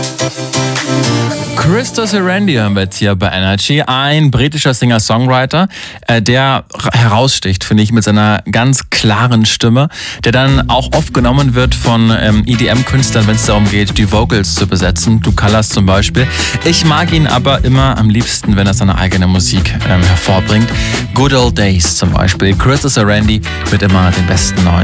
Christos Arandy hören wir jetzt hier bei Energy. Ein britischer Singer-Songwriter, der heraussticht, finde ich, mit seiner ganz klaren Stimme, der dann auch oft genommen wird von EDM-Künstlern, wenn es darum geht, die Vocals zu besetzen. Du Colors zum Beispiel. Ich mag ihn aber immer am liebsten, wenn er seine eigene Musik hervorbringt. Good Old Days zum Beispiel. Christos Arandy wird immer den besten neuen